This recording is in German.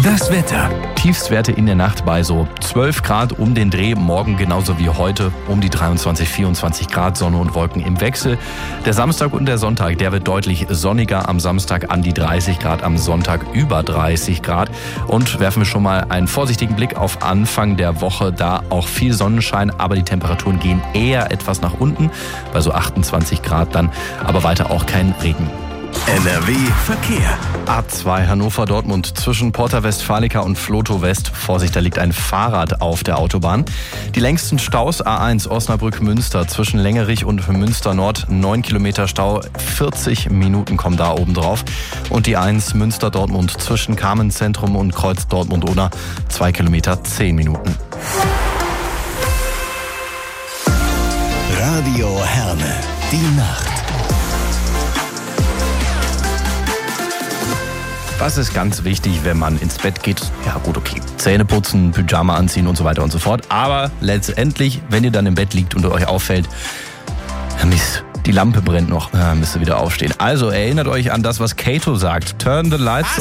Das Wetter. Tiefstwerte in der Nacht bei so 12 Grad um den Dreh. Morgen genauso wie heute um die 23, 24 Grad, Sonne und Wolken im Wechsel. Der Samstag und der Sonntag, der wird deutlich sonniger. Am Samstag an die 30 Grad, am Sonntag über 30 Grad. Und werfen wir schon mal einen vorsichtigen Blick auf Anfang der Woche. Da auch viel Sonnenschein, aber die Temperaturen gehen eher etwas nach unten. Bei so 28 Grad dann, aber weiter auch kein Regen. NRW Verkehr. A2 Hannover-Dortmund zwischen Porta Westfalica und Flotow West. Vorsicht, da liegt ein Fahrrad auf der Autobahn. Die längsten Staus A1 Osnabrück-Münster zwischen Längerich und Münster Nord. 9 Kilometer Stau, 40 Minuten kommen da oben drauf. Und die 1 Münster-Dortmund zwischen Carmen-Zentrum und Kreuz Dortmund-Oder. 2 Kilometer, 10 Minuten. Radio Herne, die Nacht. Was ist ganz wichtig, wenn man ins Bett geht? Ja gut, okay. Zähne putzen, Pyjama anziehen und so weiter und so fort. Aber letztendlich, wenn ihr dann im Bett liegt und euch auffällt, Mist, die Lampe brennt noch, müsst ihr wieder aufstehen. Also erinnert euch an das, was Kato sagt. Turn the lights